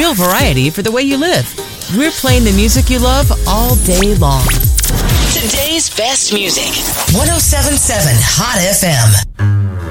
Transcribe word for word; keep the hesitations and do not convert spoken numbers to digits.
real variety for the way you live. We're playing the music you love all day long. Today's best music. one oh seven point seven Hot F M.